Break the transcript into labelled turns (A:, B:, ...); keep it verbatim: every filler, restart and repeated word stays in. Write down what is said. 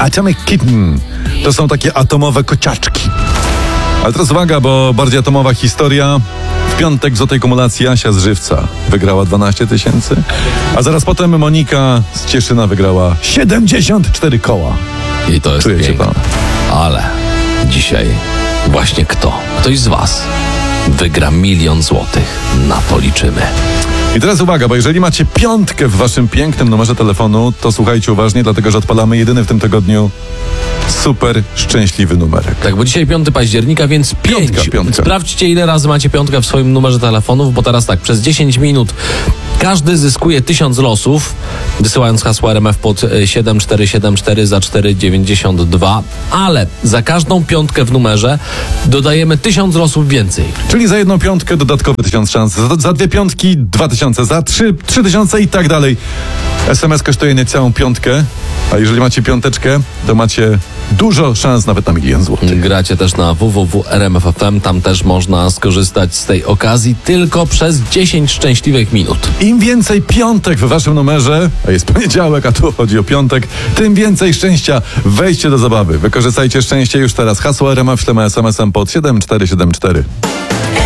A: Atomic Kitten. To są takie atomowe kociaczki. Ale teraz uwaga, bo bardziej atomowa historia. W piątek w złotej kumulacji Asia z Żywca wygrała dwanaście tysięcy, a zaraz potem Monika z Cieszyna wygrała siedemdziesiąt cztery koła.
B: I to jest
A: Czujecie
B: piękne.
A: pan?
B: Ale dzisiaj właśnie kto? Ktoś z was wygra milion złotych. Na to liczymy.
A: I teraz uwaga, bo jeżeli macie piątkę w waszym pięknym numerze telefonu, to słuchajcie uważnie, dlatego że odpalamy jedyny w tym tygodniu super szczęśliwy numerek.
B: Tak, bo dzisiaj piątego października, więc pięć.
A: Piątka, piątka.
B: Sprawdźcie, ile razy macie piątkę w swoim numerze telefonów, bo teraz tak, przez dziesięć minut każdy zyskuje tysiąc losów, wysyłając hasło R M F pod siedem cztery siedem cztery za cztery dziewięćdziesiąt dwa, ale za każdą piątkę w numerze dodajemy tysiąc losów więcej.
A: Czyli za jedną piątkę dodatkowy tysiąc szans, za, za dwie piątki dwa tysiące, za trzy, trzy tysiące i tak dalej. S M S kosztuje niecałą piątkę, a jeżeli macie piąteczkę, to macie dużo szans nawet na milion złotych.
B: Gracie też na w w w kropka r m f kropka f m, tam też można skorzystać z tej okazji tylko przez dziesięć szczęśliwych minut.
A: Im więcej piątek w waszym numerze, a jest poniedziałek, a tu chodzi o piątek, tym więcej szczęścia. Wejdźcie do zabawy. Wykorzystajcie szczęście już teraz. Hasło R M F ślemy es em esem pod siedem cztery siedem cztery.